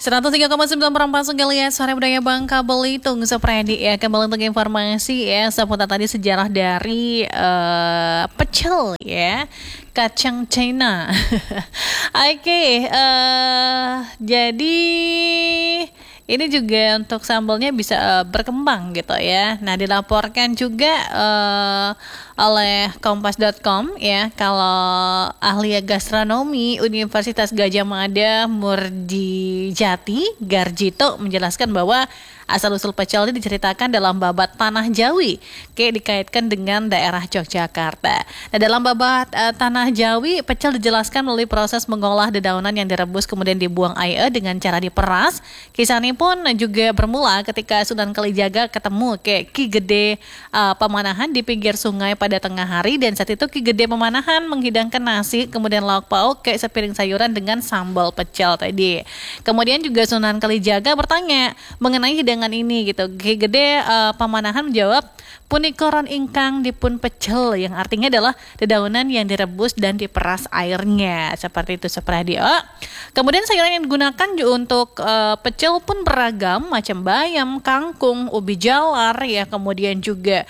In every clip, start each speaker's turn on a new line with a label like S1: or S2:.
S1: 103,9 Perempat Sunggaliat Sore Budaya Bangka Belitung Supredi ya, kembali untuk informasi ya seputar tadi sejarah dari pecel ya, kacang China. Oke, jadi ini juga untuk sambalnya bisa berkembang gitu ya. Nah, dilaporkan juga oleh kompas.com ya, kalau ahli gastronomi Universitas Gadjah Mada Murdijati Garjito menjelaskan bahwa asal-usul pecel ini diceritakan dalam babat Tanah Jawi, dikaitkan dengan daerah Yogyakarta. Nah, dalam babat Tanah Jawi, pecel dijelaskan melalui proses mengolah dedaunan yang direbus kemudian dibuang air dengan cara diperas. Kisah ini pun juga bermula ketika Sunan Kalijaga ketemu Ki Gede Pemanahan di pinggir sungai pada tengah hari, dan saat itu Ki Gede Pemanahan menghidangkan nasi kemudian lauk pauk sepiring sayuran dengan sambal pecel tadi. Kemudian juga Sunan Kalijaga bertanya mengenai hidangan ini gitu. Ki Gede Pemanahan menjawab, punikoron ingkang dipun pecel, yang artinya adalah dedaunan yang direbus dan diperas airnya. Seperti itu Supradio. Kemudian sayuran yang digunakan untuk pecel pun beragam, macam bayam, kangkung, ubi jalar ya, kemudian juga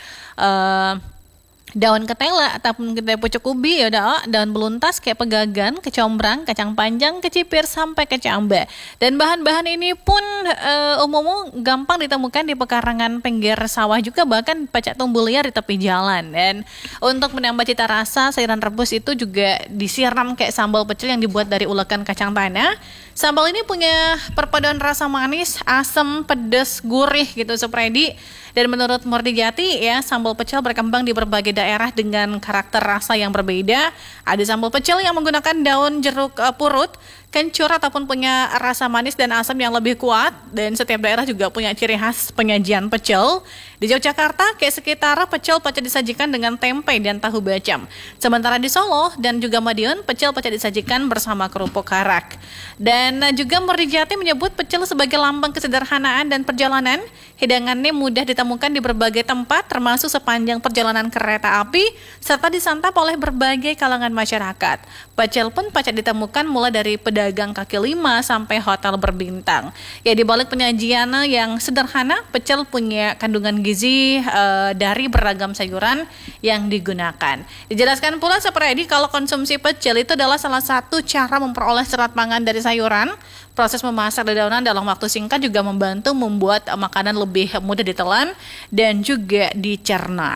S1: daun ketela ataupun kita pucuk ubi ya udah, daun beluntas kayak pegagan, kecombrang, kacang panjang, kecipir sampai kecamba. Dan bahan-bahan ini pun umumnya gampang ditemukan di pekarangan pinggir sawah juga, bahkan pacak tumbuh liar di tepi jalan. Dan untuk menambah cita rasa, sayuran rebus itu juga disiram kayak sambal pecel yang dibuat dari ulekan kacang tanah. Sambal ini punya perpaduan rasa manis, asam, pedas, gurih gitu Supredi. Dan menurut Murdijati ya, sambal pecel berkembang di berbagai daerah dengan karakter rasa yang berbeda. Ada sambal pecel yang menggunakan daun jeruk purut, kencur ataupun punya rasa manis dan asam yang lebih kuat, dan setiap daerah juga punya ciri khas penyajian pecel. Di Yogyakarta, sekitar pecel disajikan dengan tempe dan tahu bacem. Sementara di Solo dan juga Madiun, pecel disajikan bersama kerupuk karak. Dan juga Murdijati menyebut pecel sebagai lambang kesederhanaan dan perjalanan. Hidangannya mudah ditemukan di berbagai tempat, termasuk sepanjang perjalanan kereta api, serta disantap oleh berbagai kalangan masyarakat. Pecel pun ditemukan mulai dari pedagang kaki lima sampai hotel berbintang. Ya, di balik penyajian yang sederhana, pecel punya kandungan gizi dari beragam sayuran yang digunakan. Dijelaskan pula Supredi kalau konsumsi pecel itu adalah salah satu cara memperoleh serat pangan dari sayuran. Proses memasak dedaunan dalam waktu singkat juga membantu membuat makanan lebih mudah ditelan dan juga dicerna.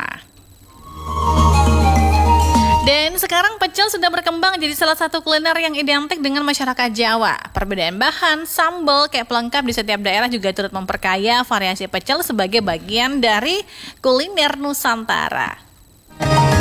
S1: Dan sekarang pecel sudah berkembang jadi salah satu kuliner yang identik dengan masyarakat Jawa. Perbedaan bahan, sambal, pelengkap di setiap daerah juga turut memperkaya variasi pecel sebagai bagian dari kuliner Nusantara.